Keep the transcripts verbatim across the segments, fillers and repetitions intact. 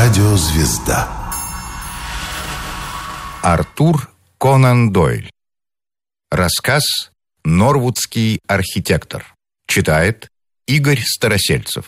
Радиозвезда. Артур Конан Дойль. Рассказ «Норвудский архитектор». Читает Игорь Старосельцев.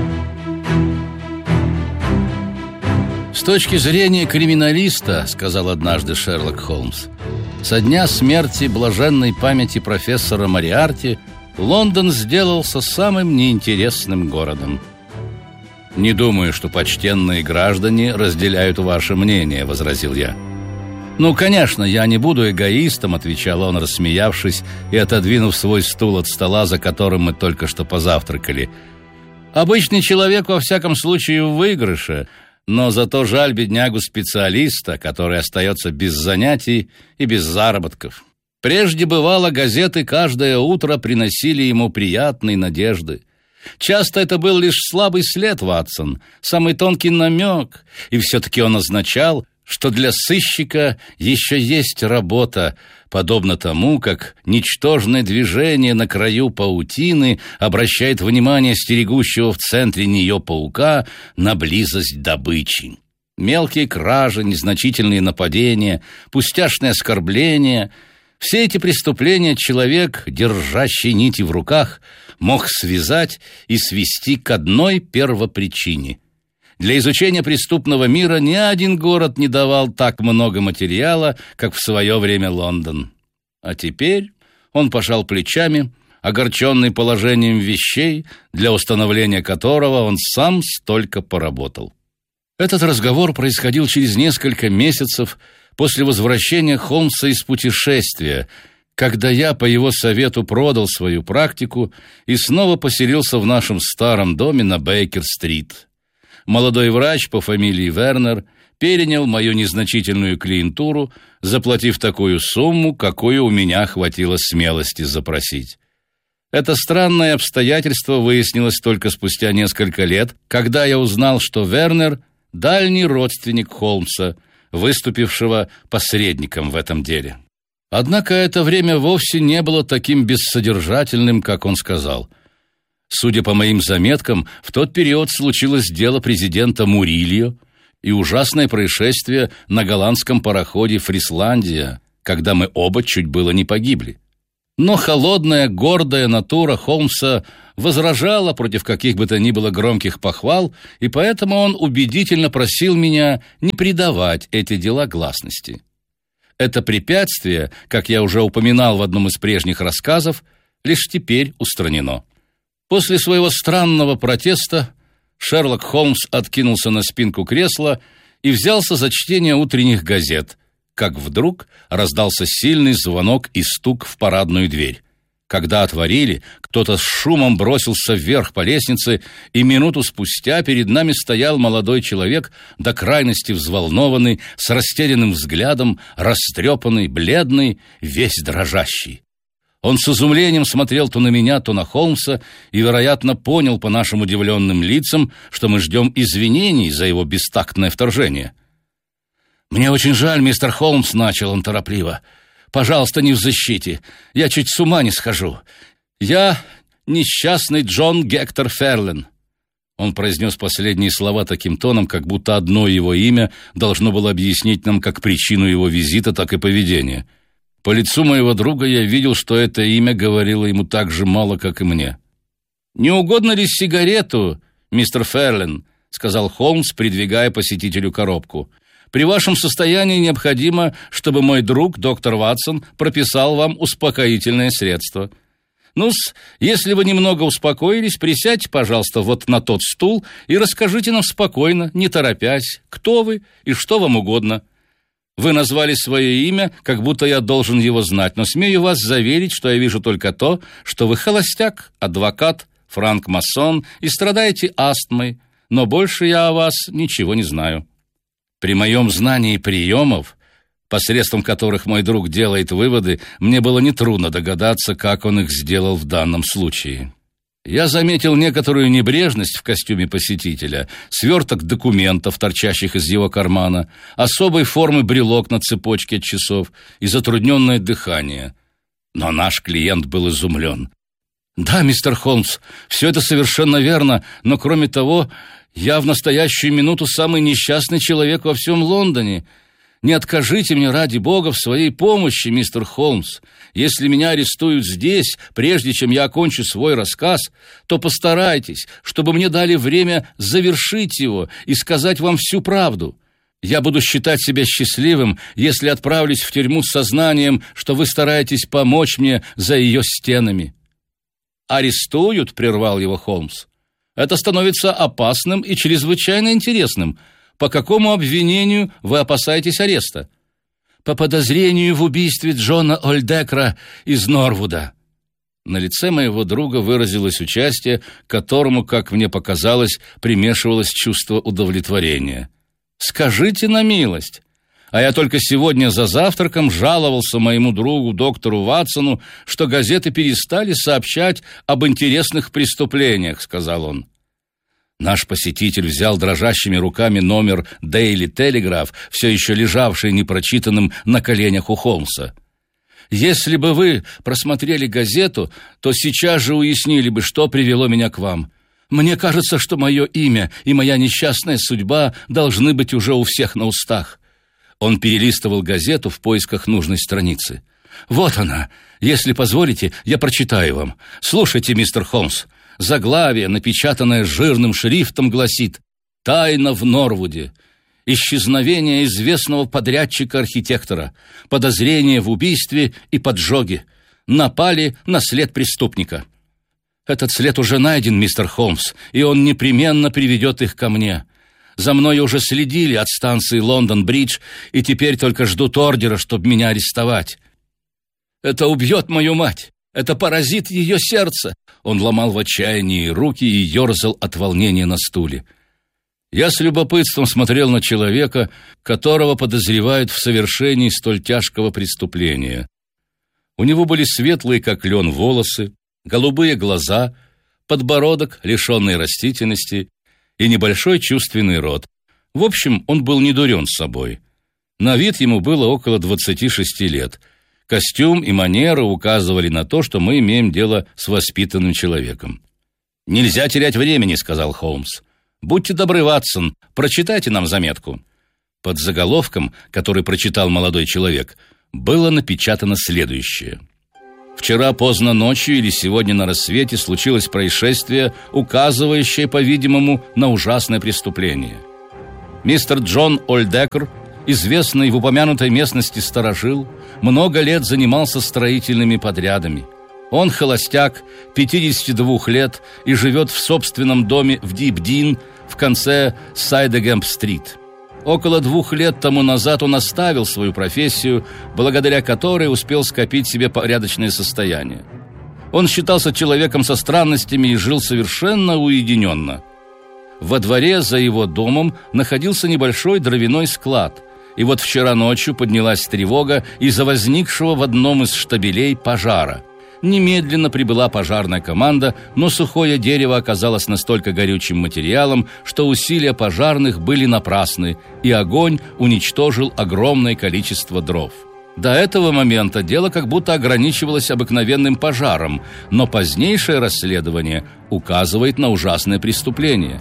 «С точки зрения криминалиста, — сказал однажды Шерлок Холмс, — со дня смерти блаженной памяти профессора Мориарти Лондон сделался самым неинтересным городом». «Не думаю, что почтенные граждане разделяют ваше мнение», — возразил я. «Ну, конечно, я не буду эгоистом», — отвечал он, рассмеявшись и отодвинув свой стул от стола, за которым мы только что позавтракали. «Обычный человек, во всяком случае, в выигрыше, но зато жаль беднягу-специалиста, который остается без занятий и без заработков. Прежде, бывало, газеты каждое утро приносили ему приятные надежды. Часто это был лишь слабый след, Ватсон, самый тонкий намек, и все-таки он означал, что для сыщика еще есть работа, подобно тому, как ничтожное движение на краю паутины обращает внимание стерегущего в центре нее паука на близость добычи. Мелкие кражи, незначительные нападения, пустяшные оскорбления — все эти преступления человек, держащий нити в руках, мог связать и свести к одной первопричине. Для изучения преступного мира ни один город не давал так много материала, как в свое время Лондон. А теперь он пожал плечами, огорченный положением вещей, для установления которого он сам столько поработал. Этот разговор происходил через несколько месяцев после возвращения Холмса из путешествия, когда я по его совету продал свою практику и снова поселился в нашем старом доме на Бейкер-стрит. Молодой врач по фамилии Вернер перенял мою незначительную клиентуру, заплатив такую сумму, какую у меня хватило смелости запросить. Это странное обстоятельство выяснилось только спустя несколько лет, когда я узнал, что Вернер – дальний родственник Холмса, выступившего посредником в этом деле. Однако это время вовсе не было таким бессодержательным, как он сказал. Судя по моим заметкам, в тот период случилось дело президента Мурильо и ужасное происшествие на голландском пароходе «Фрисландия», когда мы оба чуть было не погибли. Но холодная, гордая натура Холмса возражала против каких бы то ни было громких похвал, и поэтому он убедительно просил меня не придавать эти дела гласности. Это препятствие, как я уже упоминал в одном из прежних рассказов, лишь теперь устранено. После своего странного протеста Шерлок Холмс откинулся на спинку кресла и взялся за чтение утренних газет, как вдруг раздался сильный звонок и стук в парадную дверь. Когда отворили, кто-то с шумом бросился вверх по лестнице, и минуту спустя перед нами стоял молодой человек, до крайности взволнованный, с растерянным взглядом, растрепанный, бледный, весь дрожащий. Он с изумлением смотрел то на меня, то на Холмса и, вероятно, понял по нашим удивленным лицам, что мы ждем извинений за его бестактное вторжение. «Мне очень жаль, мистер Холмс», — начал он торопливо. «Пожалуйста, не в защите. Я чуть с ума не схожу. Я несчастный Джон Гектор Ферлен». Он произнес последние слова таким тоном, как будто одно его имя должно было объяснить нам как причину его визита, так и поведения. По лицу моего друга я видел, что это имя говорило ему так же мало, как и мне. «Не угодно ли сигарету, мистер Ферлен?» — сказал Холмс, придвигая посетителю коробку. «При вашем состоянии необходимо, чтобы мой друг, доктор Ватсон, прописал вам успокоительное средство. Ну-с, если вы немного успокоились, присядьте, пожалуйста, вот на тот стул и расскажите нам спокойно, не торопясь, кто вы и что вам угодно. Вы назвали свое имя, как будто я должен его знать, но смею вас заверить, что я вижу только то, что вы холостяк, адвокат, франк-масон и страдаете астмой, но больше я о вас ничего не знаю». При моем знании приемов, посредством которых мой друг делает выводы, мне было нетрудно догадаться, как он их сделал в данном случае. Я заметил некоторую небрежность в костюме посетителя, сверток документов, торчащих из его кармана, особой формы брелок на цепочке от часов и затрудненное дыхание. Но наш клиент был изумлен. Да, мистер Холмс, все это совершенно верно, но кроме того, я в настоящую минуту самый несчастный человек во всем Лондоне. Не откажите мне, ради бога, в своей помощи, мистер Холмс. Если меня арестуют здесь, прежде чем я окончу свой рассказ, то постарайтесь, чтобы мне дали время завершить его и сказать вам всю правду. Я буду считать себя счастливым, если отправлюсь в тюрьму с сознанием, что вы стараетесь помочь мне за ее стенами». «Арестуют?» — прервал его Холмс. «Это становится опасным и чрезвычайно интересным. По какому обвинению вы опасаетесь ареста?» «По подозрению в убийстве Джона Олдекра из Норвуда». На лице моего друга выразилось участие, к которому, как мне показалось, примешивалось чувство удовлетворения. «Скажите на милость, а я только сегодня за завтраком жаловался моему другу доктору Ватсону, что газеты перестали сообщать об интересных преступлениях», — сказал он. Наш посетитель взял дрожащими руками номер Daily Telegraph, все еще лежавший непрочитанным на коленях у Холмса. «Если бы вы просмотрели газету, то сейчас же уяснили бы, что привело меня к вам. Мне кажется, что мое имя и моя несчастная судьба должны быть уже у всех на устах». Он перелистывал газету в поисках нужной страницы. «Вот она. Если позволите, я прочитаю вам. Слушайте, мистер Холмс. Заглавие, напечатанное жирным шрифтом, гласит: «Тайна в Норвуде. Исчезновение известного подрядчика-архитектора. Подозрение в убийстве и поджоге. Напали на след преступника». Этот след уже найден, мистер Холмс, и он непременно приведет их ко мне. За мной уже следили от станции Лондон-Бридж, и теперь только ждут ордера, чтобы меня арестовать. Это убьет мою мать. Это поразит ее сердце. Он ломал в отчаянии руки и ерзал от волнения на стуле. Я с любопытством смотрел на человека, которого подозревают в совершении столь тяжкого преступления. У него были светлые, как лен, волосы, голубые глаза, подбородок, лишенный растительности, и небольшой чувственный рот. В общем, он был недурен собой. На вид ему было около двадцати шести лет. Костюм и манеры указывали на то, что мы имеем дело с воспитанным человеком. «Нельзя терять времени», — сказал Холмс. «Будьте добры, Ватсон, прочитайте нам заметку». Под заголовком, который прочитал молодой человек, было напечатано следующее: «Вчера поздно ночью или сегодня на рассвете случилось происшествие, указывающее, по-видимому, на ужасное преступление. Мистер Джон Олдекр, известный в упомянутой местности старожил, много лет занимался строительными подрядами. Он холостяк, пятидесяти двух лет, и живет в собственном доме в Дипдин в конце Сайдегемп-стрит. Около двух лет тому назад он оставил свою профессию, благодаря которой успел скопить себе порядочное состояние. Он считался человеком со странностями и жил совершенно уединенно. Во дворе за его домом находился небольшой дровяной склад, и вот вчера ночью поднялась тревога из-за возникшего в одном из штабелей пожара. Немедленно прибыла пожарная команда, но сухое дерево оказалось настолько горючим материалом, что усилия пожарных были напрасны, и огонь уничтожил огромное количество дров. До этого момента дело как будто ограничивалось обыкновенным пожаром, но позднейшее расследование указывает на ужасное преступление.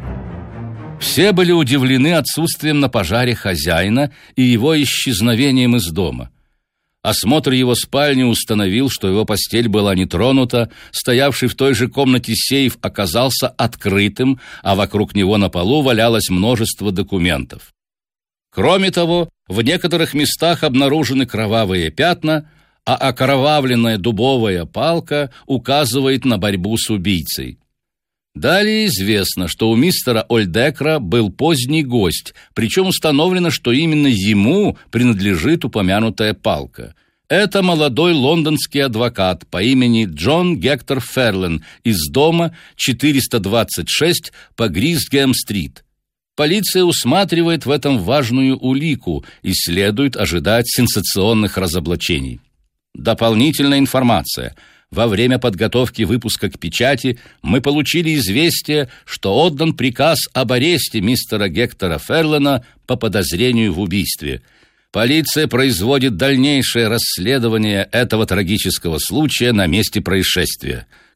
Все были удивлены отсутствием на пожаре хозяина и его исчезновением из дома. Осмотр его спальни установил, что его постель была не тронута, стоявший в той же комнате сейф оказался открытым, а вокруг него на полу валялось множество документов. Кроме того, в некоторых местах обнаружены кровавые пятна, а окровавленная дубовая палка указывает на борьбу с убийцей. Далее известно, что у мистера Олдекра был поздний гость, причем установлено, что именно ему принадлежит упомянутая палка. Это молодой лондонский адвокат по имени Джон Гектор Ферлен из дома четыреста двадцать шесть по Грисгем-стрит. Полиция усматривает в этом важную улику и следует ожидать сенсационных разоблачений. Дополнительная информация. Во время подготовки выпуска к печати мы получили известие, что отдан приказ об аресте мистера Гектора Ферлена по подозрению в убийстве. Полиция производит дальнейшее расследование этого трагического случая на месте происшествия.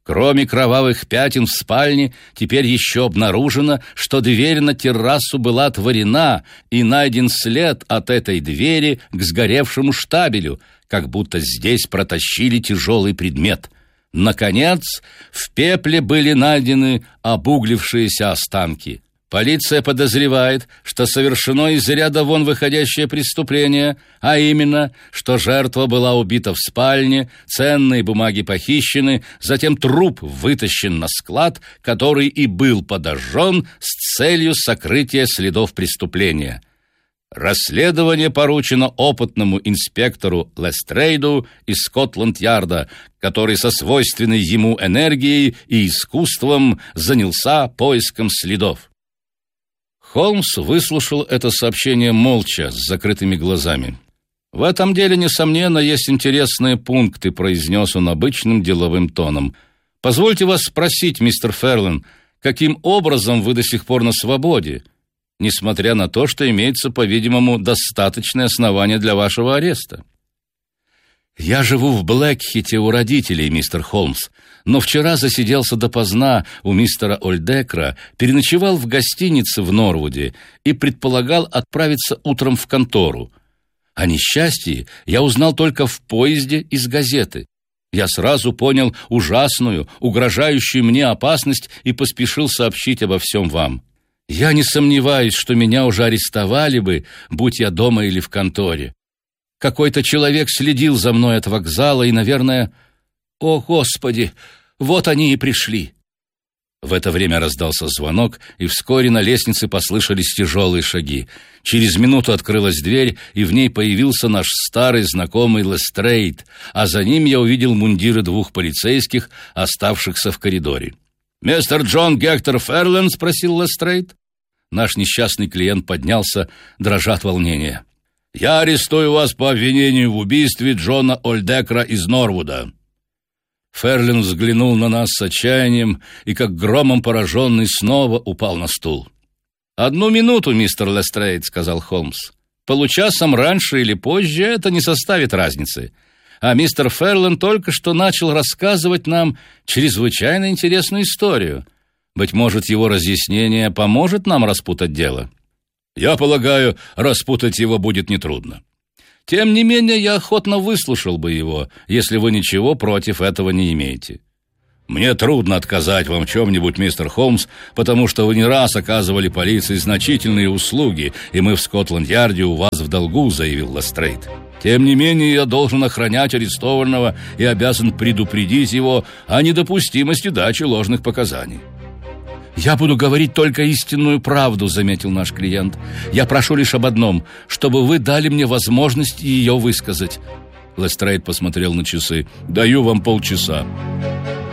Кроме кровавых пятен в спальне, теперь еще обнаружено, что дверь на террасу была отворена, и найден след от этой двери к сгоревшему штабелю, как будто здесь протащили тяжелый предмет. Наконец, в пепле были найдены обуглившиеся останки. Полиция подозревает, что совершено из ряда вон выходящее преступление, а именно, что жертва была убита в спальне, ценные бумаги похищены, затем труп вытащен на склад, который и был подожжен с целью сокрытия следов преступления. Расследование поручено опытному инспектору Лестрейду из Скотланд-Ярда, который со свойственной ему энергией и искусством занялся поиском следов. Холмс выслушал это сообщение молча, с закрытыми глазами. «В этом деле, несомненно, есть интересные пункты», — произнес он обычным деловым тоном. «Позвольте вас спросить, мистер Ферлин, каким образом вы до сих пор на свободе, несмотря на то, что имеется, по-видимому, достаточное основание для вашего ареста?» «Я живу в Блэкхите у родителей, мистер Холмс, но вчера засиделся допоздна у мистера Ольдекра, переночевал в гостинице в Норвуде и предполагал отправиться утром в контору. О несчастье я узнал только в поезде из газеты. Я сразу понял ужасную, угрожающую мне опасность и поспешил сообщить обо всем вам. Я не сомневаюсь, что меня уже арестовали бы, будь я дома или в конторе. Какой-то человек следил за мной от вокзала и, наверное... О, Господи! Вот они и пришли!» В это время раздался звонок, и вскоре на лестнице послышались тяжелые шаги. Через минуту открылась дверь, и в ней появился наш старый знакомый Лестрейд, а за ним я увидел мундиры двух полицейских, оставшихся в коридоре. «Мистер Джон Гектор Ферлин?» — спросил Лестрейд. Наш несчастный клиент поднялся, дрожа от волнения. «Я арестую вас по обвинению в убийстве Джона Ольдекра из Норвуда». Ферлин взглянул на нас с отчаянием и, как громом пораженный, снова упал на стул. «Одну минуту, мистер Лестрейд», — сказал Холмс. «Получасом раньше или позже это не составит разницы. А мистер Ферлин только что начал рассказывать нам чрезвычайно интересную историю. Быть может, его разъяснение поможет нам распутать дело?» «Я полагаю, распутать его будет нетрудно. Тем не менее, я охотно выслушал бы его, если вы ничего против этого не имеете». «Мне трудно отказать вам в чем-нибудь, мистер Холмс, потому что вы не раз оказывали полиции значительные услуги, и мы в Скотланд-Ярде у вас в долгу», — заявил Лестрейд. «Тем не менее, я должен охранять арестованного и обязан предупредить его о недопустимости дачи ложных показаний». «Я буду говорить только истинную правду», — заметил наш клиент. «Я прошу лишь об одном, чтобы вы дали мне возможность ее высказать». Лестрейд посмотрел на часы. «Даю вам полчаса».